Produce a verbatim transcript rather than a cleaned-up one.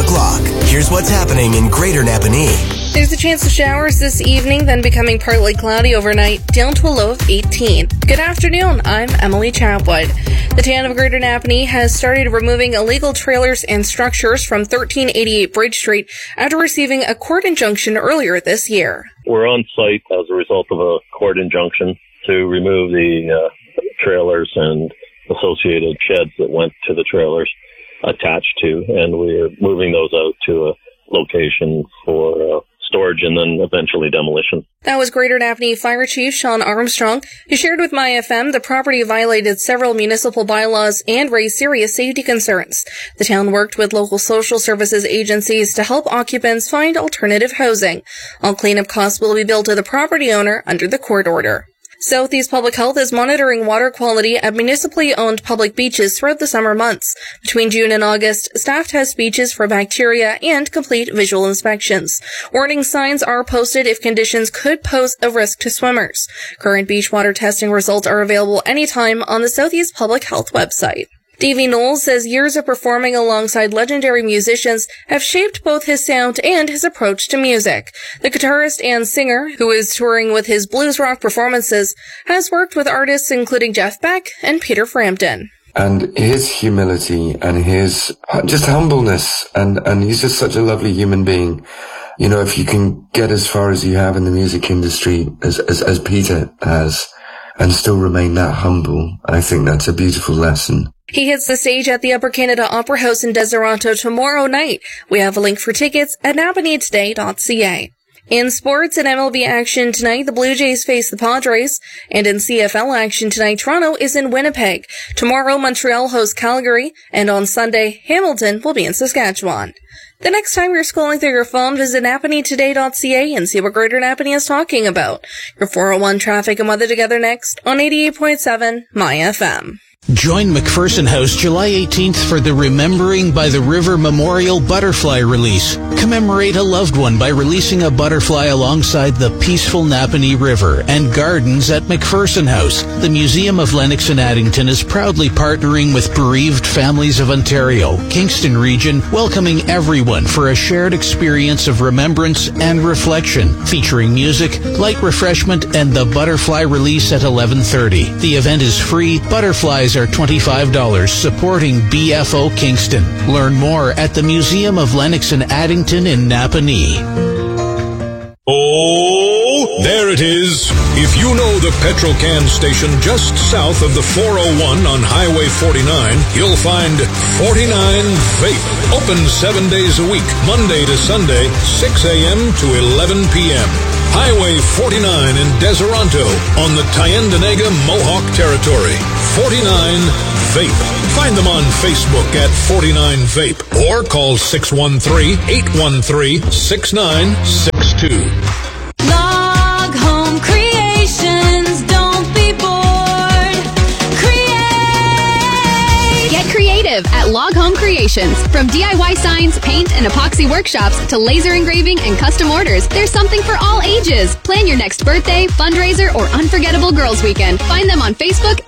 o'clock. Here's what's happening in Greater Napanee. There's a chance of showers this evening, then becoming partly cloudy overnight, down to a low of eighteen. Good afternoon, I'm Emily Chapwood. The town of Greater Napanee has started removing illegal trailers and structures from thirteen eighty-eight Bridge Street after receiving a court injunction earlier this year. We're on site as a result of a court injunction to remove the uh, trailers and associated sheds that went to the trailers attached to, and we're moving those out to a location for uh, storage and then eventually demolition. That was Greater Napanee Fire Chief Sean Armstrong, who shared with My F M the property violated several municipal bylaws and raised serious safety concerns. The town worked with local social services agencies to help occupants find alternative housing. All cleanup costs will be billed to the property owner under the court order. Southeast Public Health is monitoring water quality at municipally owned public beaches throughout the summer months. Between June and August, staff test beaches for bacteria and complete visual inspections. Warning signs are posted if conditions could pose a risk to swimmers. Current beach water testing results are available anytime on the Southeast Public Health website. Davey Knowles says years of performing alongside legendary musicians have shaped both his sound and his approach to music. The guitarist and singer, who is touring with his blues rock performances, has worked with artists including Jeff Beck and Peter Frampton. And his humility and his just humbleness, and, and he's just such a lovely human being. You know, if you can get as far as you have in the music industry as, as, as Peter has, and still remain that humble, I think that's a beautiful lesson. He hits the stage at the Upper Canada Opera House in Deseronto tomorrow night. We have a link for tickets at napanee today dot c a. In sports and M L B action tonight, the Blue Jays face the Padres. And in C F L action tonight, Toronto is in Winnipeg. Tomorrow, Montreal hosts Calgary. And on Sunday, Hamilton will be in Saskatchewan. The next time you're scrolling through your phone, visit napanee today dot c a and see what Greater Napanee is talking about. Your four oh one traffic and weather together next on eighty-eight point seven My F M. Join McPherson House July eighteenth for the Remembering by the River Memorial Butterfly Release. Commemorate a loved one by releasing a butterfly alongside the peaceful Napanee River and gardens at McPherson House. The Museum of Lennox and Addington is proudly partnering with Bereaved Families of Ontario, Kingston region, welcoming everyone for a shared experience of remembrance and reflection, featuring music, light refreshment, and the butterfly release at eleven thirty. The event is free. Butterflies are twenty-five dollars, supporting B F O Kingston. Learn more at the Museum of Lennox and Addington in Napanee. Oh, there it is. If you know the petrol can station just south of the four oh one on Highway forty-nine, you'll find forty-nine Vape. Open seven days a week, Monday to Sunday, six a.m. to eleven p.m. Highway forty-nine in Deseronto on the Tyendinaga Mohawk Territory. forty-nine Vape. Find them on Facebook at forty-nine Vape or call six one three, eight one three, six nine six two. Log Home Creations, don't be bored. Create! Get creative at Log Home Creations. From D I Y signs, paint, and epoxy workshops to laser engraving and custom orders, there's something for all ages. Plan your next birthday, fundraiser, or unforgettable girls' weekend. Find them on Facebook,